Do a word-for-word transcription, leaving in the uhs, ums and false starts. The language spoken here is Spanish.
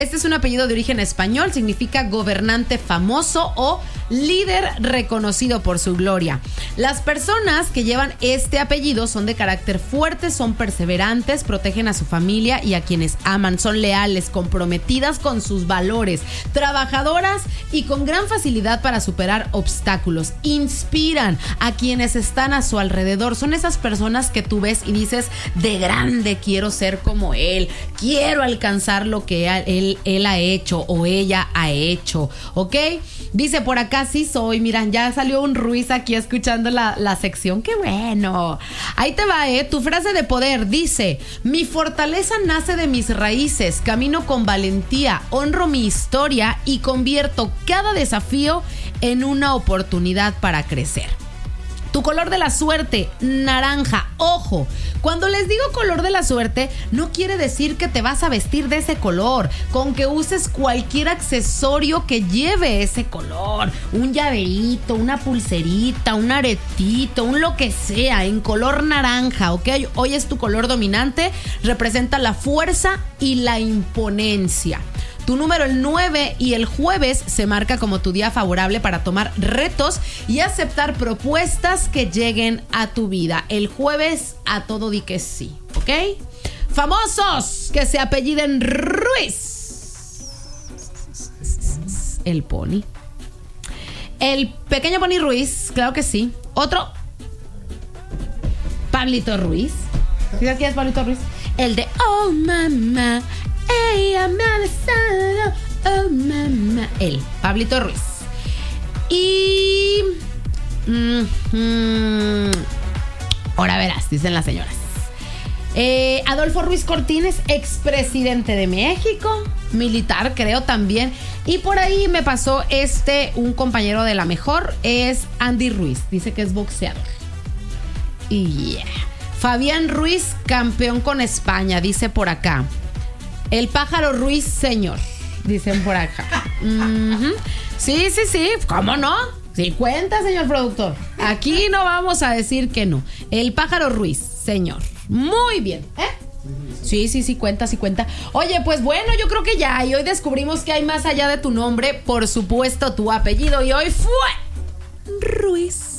Este es un apellido de origen español, significa gobernante famoso o líder reconocido por su gloria. Las personas que llevan este apellido son de carácter fuerte, son perseverantes, protegen a su familia y a quienes aman, son leales, comprometidas con sus valores, trabajadoras y con gran facilidad para superar obstáculos. Inspiran a quienes están a su alrededor. Son esas personas que tú ves y dices, de grande quiero ser como él, quiero alcanzar lo que él Él ha hecho o ella ha hecho, ¿ok? Dice por acá, sí soy. Mira, ya salió un Ruiz aquí escuchando la, la sección. ¡Qué bueno! Ahí te va, ¿eh? Tu frase de poder dice: mi fortaleza nace de mis raíces, camino con valentía, honro mi historia y convierto cada desafío en una oportunidad para crecer. Tu color de la suerte, naranja. Ojo, cuando les digo color de la suerte, no quiere decir que te vas a vestir de ese color. Con que uses cualquier accesorio que lleve ese color. Un llaverito, una pulserita, un aretito, un lo que sea, en color naranja, ¿ok? Hoy es tu color dominante, representa la fuerza y la imponencia. Tu número, el nueve, y el jueves se marca como tu día favorable para tomar retos y aceptar propuestas que lleguen a tu vida. El jueves a todo di que sí, ¿ok? Famosos que se apelliden Ruiz. El Pony. El pequeño Pony Ruiz, claro que sí. Otro, Pablito Ruiz. ¿Sabes quién es Pablito Ruiz? El de Oh Mamá, ella me ha besado, oh mamá. Él, Pablito Ruiz. Y mm-hmm. ahora verás, dicen las señoras. eh, Adolfo Ruiz Cortines, expresidente de México, militar creo también. Y por ahí me pasó este, un compañero de La Mejor, es Andy Ruiz, dice que es boxeador. Y yeah. Fabián Ruiz, campeón con España, dice por acá. El pájaro Ruiz, señor, dicen por acá. Uh-huh. Sí, sí, sí, ¿cómo no? Sí cuenta, señor productor. Aquí no vamos a decir que no. El pájaro Ruiz, señor. Muy bien, ¿eh? Sí, sí, sí, cuenta, sí cuenta. Oye, pues bueno, yo creo que ya. Y hoy descubrimos que hay más allá de tu nombre, por supuesto, tu apellido. Y hoy fue Ruiz.